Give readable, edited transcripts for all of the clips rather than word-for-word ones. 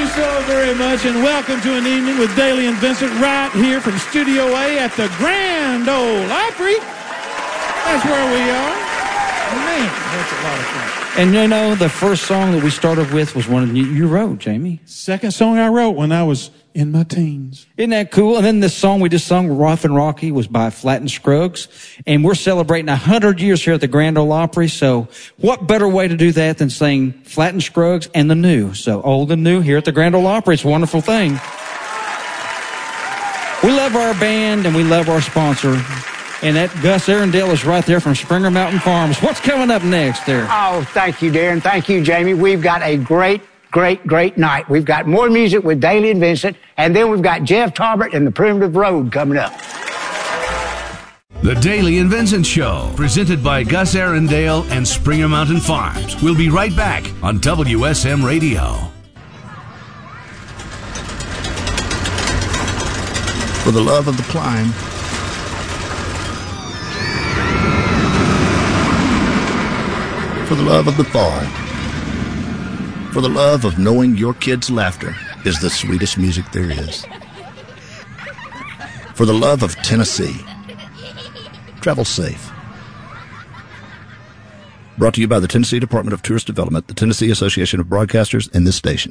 so very much, and welcome to an evening with Daly and Vincent right here from Studio A at the Grand Ole Opry. That's where we are. Man, that's a lot of fun. And you know, the first song that we started with was one you wrote, Jamie. Second song I wrote when I was in my teens. Isn't that cool? And then this song we just sung, Rough and Rocky, was by Flatt and Scruggs. And we're celebrating 100 years here at the Grand Ole Opry. So what better way to do that than sing Flatt and Scruggs and the new? So old and new here at the Grand Ole Opry. It's a wonderful thing. We love our band and we love our sponsor. And that Gus Arundel is right there from Springer Mountain Farms. What's coming up next there? Oh, thank you, Darren. Thank you, Jamie. We've got a great night. We've got more music with Daly and Vincent, and then we've got Jeff Tarbert and the Primitive Road coming up. The Daly and Vincent Show, presented by Gus Arundel and Springer Mountain Farms. We'll be right back on WSM Radio. For the love of the climb, for the love of the fall, for the love of knowing your kids' laughter is the sweetest music there is, for the love of Tennessee, travel safe. Brought to you by the Tennessee Department of Tourist Development, the Tennessee Association of Broadcasters, and this station.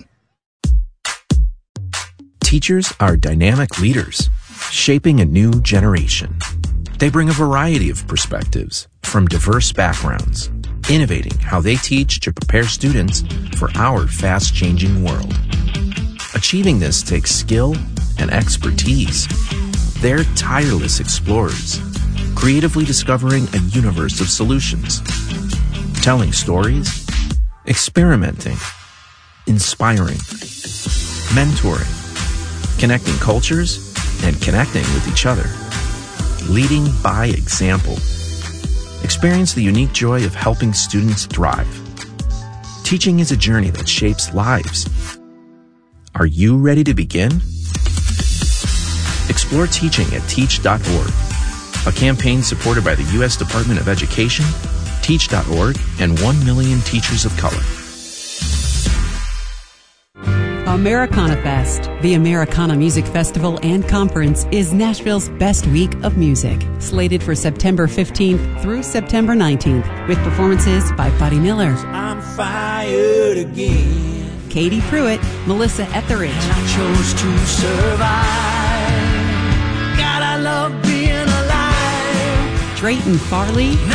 Teachers are dynamic leaders, shaping a new generation. They bring a variety of perspectives from diverse backgrounds, innovating how they teach to prepare students for our fast-changing world. Achieving this takes skill and expertise. They're tireless explorers, creatively discovering a universe of solutions, telling stories, experimenting, inspiring, mentoring, connecting cultures, and connecting with each other, leading by example. Experience the unique joy of helping students thrive. Teaching is a journey that shapes lives. Are you ready to begin? Explore teaching at teach.org, a campaign supported by the U.S. Department of Education, Teach.org, and 1 million teachers of color. Americana Fest, the Americana Music Festival and Conference, is Nashville's best week of music. Slated for September 15th through September 19th, with performances by Buddy Miller, I'm fired again, Katie Pruitt, Melissa Etheridge, and I chose to survive. God, I love being alive. Drayton Farley, Now